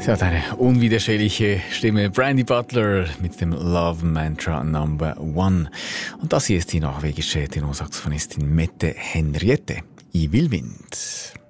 Sie hat eine unwiderstehliche Stimme. Brandy Butler mit dem Love Mantra Number 1. Und das hier ist die norwegische Tenorsaxophonistin Mette Henriette. I will Wind.